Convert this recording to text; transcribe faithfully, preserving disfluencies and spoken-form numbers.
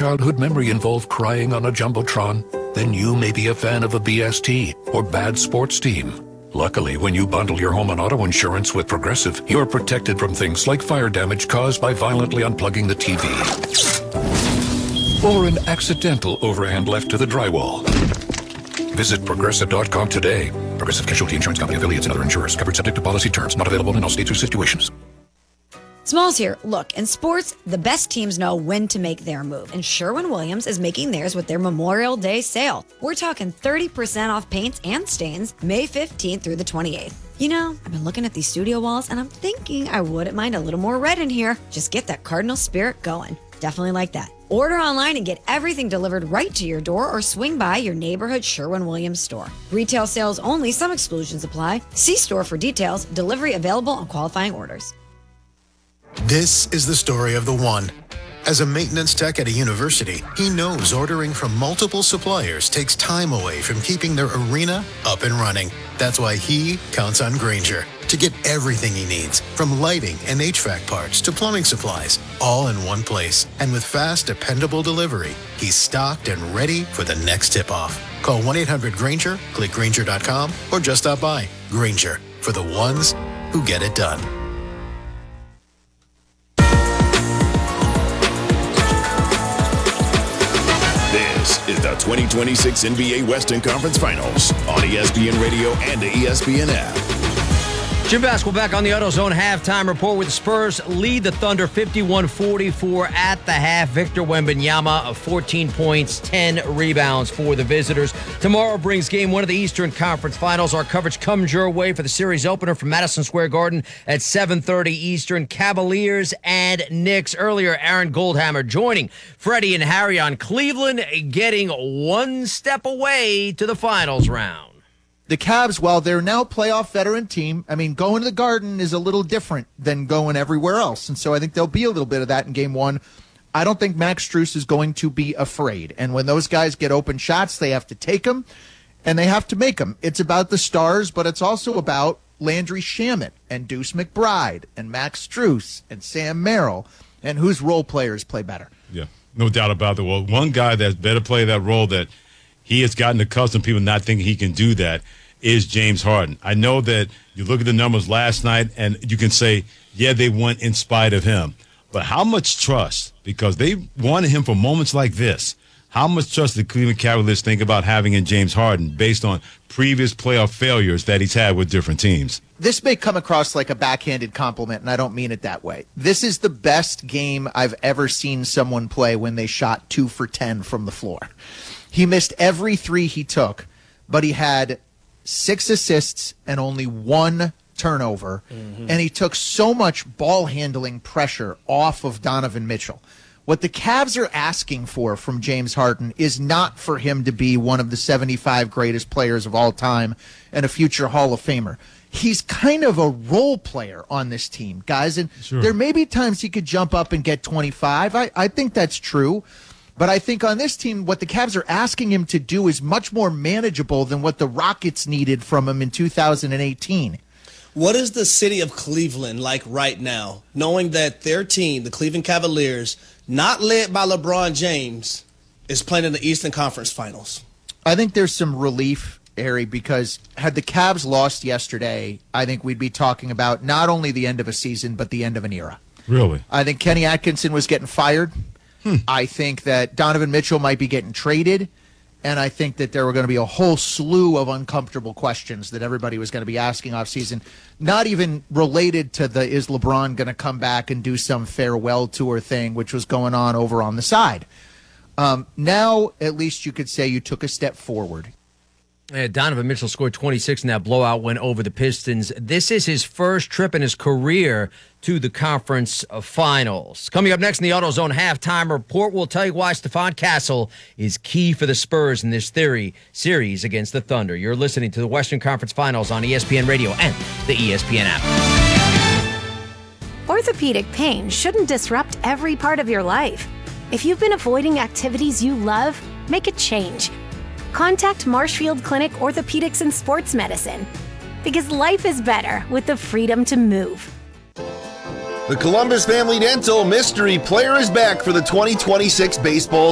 childhood memory involve crying on a Jumbotron? Then you may be a fan of a B S T or bad sports team. Luckily, when you bundle your home and auto insurance with Progressive, you're protected from things like fire damage caused by violently unplugging the T V. Or an accidental overhand left to the drywall. Visit Progressive dot com today. Progressive Casualty Insurance Company, affiliates, and other insurers. Covered subject to policy terms. Not available in all states or situations. Smalls here. Look, in sports, the best teams know when to make their move, and Sherwin-Williams is making theirs with their Memorial Day sale. We're talking thirty percent off paints and stains May fifteenth through the twenty-eighth. You know, I've been looking at these studio walls, and I'm thinking I wouldn't mind a little more red in here. Just get that Cardinal spirit going. Definitely like that. Order online and get everything delivered right to your door, or swing by your neighborhood Sherwin-Williams store. Retail sales only. Some exclusions apply. See store for details. Delivery available on qualifying orders. This is the story of the one. As a maintenance tech at a university, he knows ordering from multiple suppliers takes time away from keeping their arena up and running. That's why he counts on Grainger to get everything he needs, from lighting and H V A C parts to plumbing supplies, all in one place. And with fast, dependable delivery, he's stocked and ready for the next tip-off. Call one eight hundred Grainger, click Grainger dot com, or just stop by. Grainger, for the ones who get it done. This is the twenty twenty-six N B A Western Conference Finals on E S P N Radio and the E S P N app. Jim Baskell back on the AutoZone halftime report with the Spurs lead the Thunder fifty-one forty-four at the half. Victor Wembanyama of fourteen points, ten rebounds for the visitors. Tomorrow brings game one of the Eastern Conference Finals. Our coverage comes your way for the series opener from Madison Square Garden at seven thirty Eastern. Cavaliers and Knicks. Earlier, Aaron Goldhammer joining Freddie and Harry on Cleveland, getting one step away to the finals round. The Cavs, while they're now a playoff veteran team, I mean, going to the Garden is a little different than going everywhere else. And so I think there'll be a little bit of that in game one. I don't think Max Strus is going to be afraid. And when those guys get open shots, they have to take them, and they have to make them. It's about the stars, but it's also about Landry Shamet and Deuce McBride and Max Strus and Sam Merrill, and whose role players play better. Yeah, no doubt about it. Well, one guy that's better play that role that he has gotten accustomed to people not thinking he can do that is James Harden. I know that you look at the numbers last night and you can say, yeah, they won in spite of him. But how much trust, because they wanted him for moments like this, how much trust did Cleveland Cavaliers think about having in James Harden based on previous playoff failures that he's had with different teams? This may come across like a backhanded compliment, and I don't mean it that way. This is the best game I've ever seen someone play when they shot two for ten from the floor. He missed every three he took, but he had six assists and only one turnover, mm-hmm. and he took so much ball handling pressure off of Donovan Mitchell. What the Cavs are asking for from James Harden is not for him to be one of the seventy-five greatest players of all time and a future Hall of Famer. He's kind of a role player on this team, guys, and sure. There may be times he could jump up and get twenty-five. I, I think that's true. But I think on this team, what the Cavs are asking him to do is much more manageable than what the Rockets needed from him in two thousand eighteen. What is the city of Cleveland like right now, knowing that their team, the Cleveland Cavaliers, not led by LeBron James, is playing in the Eastern Conference Finals? I think there's some relief, Harry, because had the Cavs lost yesterday, I think we'd be talking about not only the end of a season, but the end of an era. Really? I think Kenny Atkinson was getting fired. Hmm. I think that Donovan Mitchell might be getting traded, and I think that there were going to be a whole slew of uncomfortable questions that everybody was going to be asking offseason, not even related to the is LeBron going to come back and do some farewell tour thing, which was going on over on the side. Um, now, at least you could say you took a step forward. Uh, Donovan Mitchell scored twenty-six in that blowout win over the Pistons. This is his first trip in his career to the conference finals. Coming up next in the AutoZone halftime report, we'll tell you why Stephon Castle is key for the Spurs in this theory series against the Thunder. You're listening to the Western Conference Finals on E S P N Radio and the E S P N app. Orthopedic pain shouldn't disrupt every part of your life. If you've been avoiding activities you love, make a change. Contact Marshfield Clinic Orthopedics and Sports Medicine, because life is better with the freedom to move. The Columbus Family Dental Mystery Player is back for the twenty twenty-six baseball